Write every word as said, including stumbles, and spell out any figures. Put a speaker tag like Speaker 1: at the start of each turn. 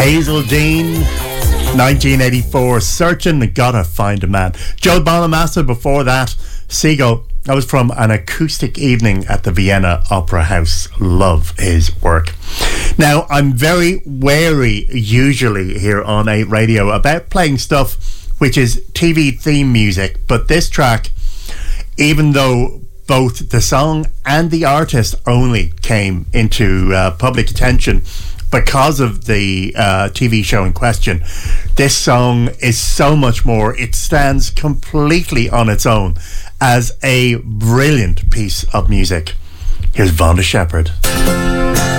Speaker 1: Hazel Dean, nineteen eighty-four, Searching, Gotta Find a Man. Joe Bonamassa before that, Seagull. That was from an acoustic evening at the Vienna Opera House. Love his work. Now, I'm very wary usually here on eight Radio about playing stuff which is T V theme music, but this track, even though both the song and the artist only came into uh, public attention because of the uh, T V show in question, this song is so much more. It stands completely on its own as a brilliant piece of music. Here's Vonda Shepard.